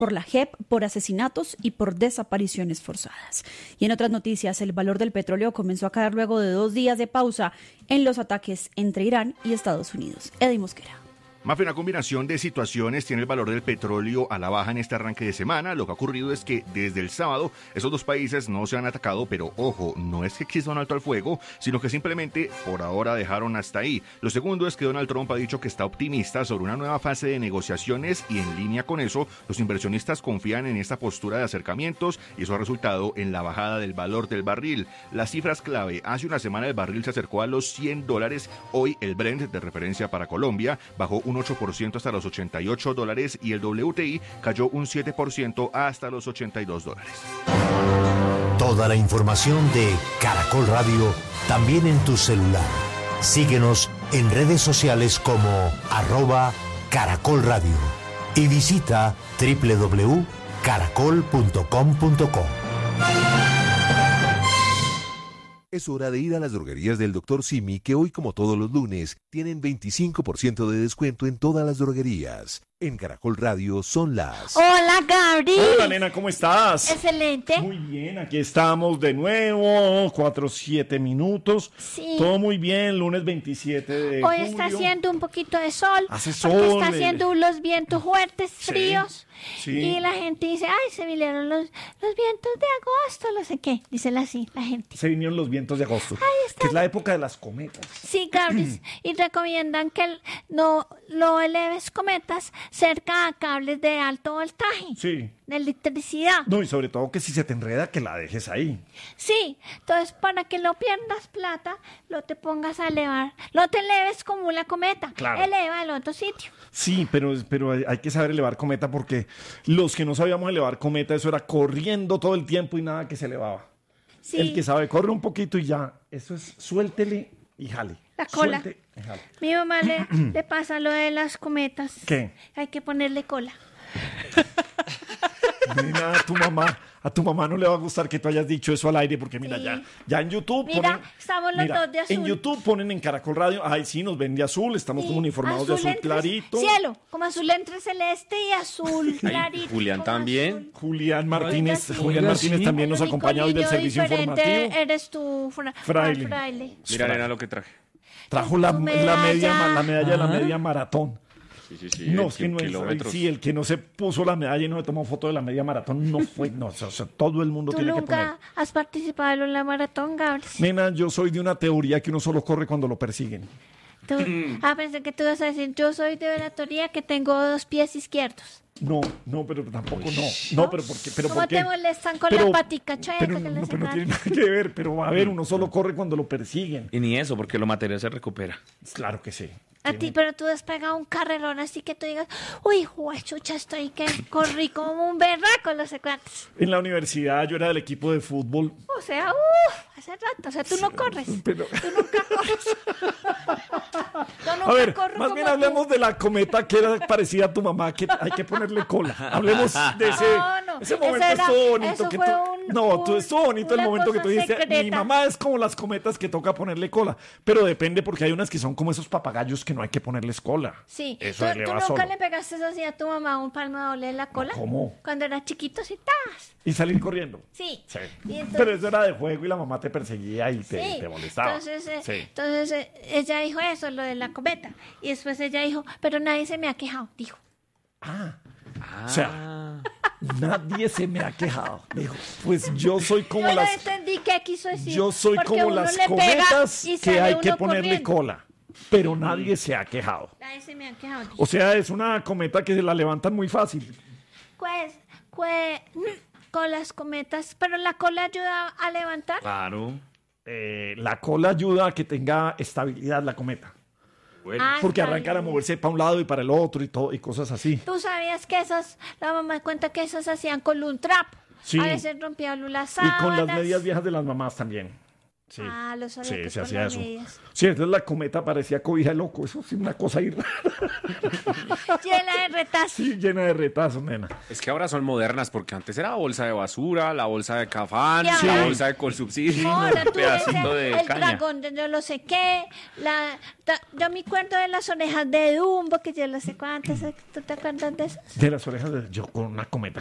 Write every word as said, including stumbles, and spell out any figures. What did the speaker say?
por la J E P, por asesinatos y por desapariciones forzadas. Y en otras noticias, el valor del petróleo comenzó a caer luego de dos días de pausa en los ataques entre Irán y Estados Unidos. Eddie Mosquera. Mafe, una combinación de situaciones tiene el valor del petróleo a la baja en este arranque de semana. Lo que ha ocurrido es que desde el sábado esos dos países no se han atacado, pero ojo, no es que exista un alto al fuego, sino que simplemente por ahora dejaron hasta ahí. Lo segundo es que Donald Trump ha dicho que está optimista sobre una nueva fase de negociaciones y en línea con eso, los inversionistas confían en esta postura de acercamientos y eso ha resultado en la bajada del valor del barril. Las cifras clave: hace una semana el barril se acercó a los cien dólares, hoy el Brent de referencia para Colombia bajó un ocho por ciento hasta los ochenta y ocho dólares y el W T I cayó un siete por ciento hasta los ochenta y dos dólares. Toda la información de Caracol Radio también en tu celular. Síguenos en redes sociales como arroba Caracol Radio y visita doble u doble u doble u punto caracol punto com punto co. Es hora de ir a las droguerías del doctor Simi, que hoy, como todos los lunes, tienen veinticinco por ciento de descuento en todas las droguerías. En Caracol Radio son las... Hola, Gabri. Hola, nena, ¿cómo estás? Excelente. Muy bien, aquí estamos de nuevo, cuatro, siete minutos. Sí. Todo muy bien, lunes veintisiete de Hoy julio. está haciendo un poquito de sol. Hace Porque sol, está el- haciendo los vientos fuertes, Sí, fríos. sí. Y la gente dice, ay, se vinieron los, los vientos de agosto, no sé qué. Dicen así, la gente. Se vinieron los vientos de agosto, Ahí está. que es la época de las cometas. Sí, Gabri. Y recomiendan que el- no lo eleves cometas cerca a cables de alto voltaje. Sí. De electricidad. No, y sobre todo que si se te enreda, que la dejes ahí. Sí, entonces para que no pierdas plata, lo te pongas a elevar. No te eleves como una cometa. Claro. Eleva al otro sitio. Sí, pero, pero hay hay que saber elevar cometa porque los que no sabíamos elevar cometa, eso era corriendo todo el tiempo y nada que se elevaba. Sí. El que sabe corre un poquito y ya, eso es suéltele y jale. La cola. Suelte y jale. Mi mamá le, le pasa lo de las cometas. ¿Qué? Hay que ponerle cola. Nena, a tu mamá, a tu mamá no le va a gustar que tú hayas dicho eso al aire porque mira, Sí. ya, ya en YouTube Mira, ponen, estamos los mira, dos de azul. en YouTube ponen en Caracol Radio, ay sí, nos ven de azul, estamos Sí, como uniformados de azul entre- clarito. Cielo, como azul entre celeste y azul clarito. Julián como también. azul. Julián Martínez, Oiga, sí. Julián Oiga, Martínez sí. también nos El único acompaña hoy del niño servicio diferente informativo. Eres tú, fra- Fraile. fraile. Mira, nena, lo que traje. Trajo la, Tu la medalla. media, ma- la medalla de la Ajá. media maratón. Sí, sí, sí. No, eh, es que no es, kilómetros. sí, el que no se puso la medalla y no se tomó foto de la media maratón no fue, no, o sea, o sea, todo el mundo ¿Tú tiene que poner. nunca has participado en la maratón, Gabriel? Nena, yo soy de una teoría que uno solo corre cuando lo persiguen. Tú- ah, pensé que tú ibas a decir, yo soy de la teoría que tengo dos pies izquierdos. No, no, pero tampoco no. No, pero ¿por qué? Pero ¿Cómo ¿por qué? te molestan con Pero- la patica chueca Pero, que no, les pero no sacan? tiene nada que ver, pero a ver, uno solo corre cuando lo persiguen. Y ni eso, porque lo material se recupera. Claro que sí. A ti, pero tú has pegado un carrerón así que tú digas, uy, chucha, estoy que corrí como un berraco, no sé cuántos. En la universidad yo era del equipo de fútbol. O sea, uff, hace rato, o sea, tú no corres. Pero, Tú nunca corres. Yo nunca a ver, corro más como bien tú. hablemos de la cometa que era parecida a tu mamá, que hay que ponerle cola. Hablemos de ese, No, no, ese eso momento era- estuvo bonito. eso Que fue tú- un- no, tú un- estuvo bonito el una momento que tú cosa dijiste, secreta. mi mamá es como las cometas que toca ponerle cola. Pero depende porque hay unas que son como esos papagayos que no hay que ponerles cola. Sí, Eso ¿tú, eleva tú nunca solo. le pegaste eso así a tu mamá un palmo de doble en la cola? ¿Cómo? Cuando era chiquito, sí, tas. Y salir corriendo. Sí. Sí. Y entonces- Pero eso era de juego y la mamá te perseguía y te, Sí, te molestaba. entonces, eh, Sí. entonces eh, ella dijo eso, lo de la cometa. Y después ella dijo, pero nadie se me ha quejado, dijo. Ah, Ah. o sea, nadie se me ha quejado. Dijo, pues yo soy como Yo no las... entendí qué quiso decir. Yo soy porque como uno las le pega cometas y que sale hay que uno ponerle corriendo. cola. Pero nadie se ha quejado. Nadie se me ha quejado. dijo. O sea, es una cometa que se la levantan muy fácil. Pues, pues, con las cometas, pero la cola ayuda a levantar. Claro. Eh, la cola ayuda a que tenga estabilidad la cometa. Bueno. Ah, Porque está arrancan a bien. moverse para un lado y para el otro y todo y cosas así. Tú sabías que esas, la mamá cuenta que esas hacían con un trap. Sí. A veces rompían las Y con las sábanas. medias viejas de las mamás también. Sí, Ah, los sí, aretes se con hacía las eso. medias. Sí, entonces la cometa parecía cobija de loco, eso sí, una cosa ahí rara. Llena de retazos. Sí, llena de retazos, nena. Es que ahora son modernas, porque antes era bolsa de basura, la bolsa de cafán, Y ahora- la bolsa de colsubsidio, No, ahora un tú ves pedacito el, de el caña. dragón de yo no sé qué, la, ta- yo me acuerdo de las orejas de Dumbo, que yo no sé cuántas, ¿tú te acuerdas de esas? De las orejas de yo con una cometa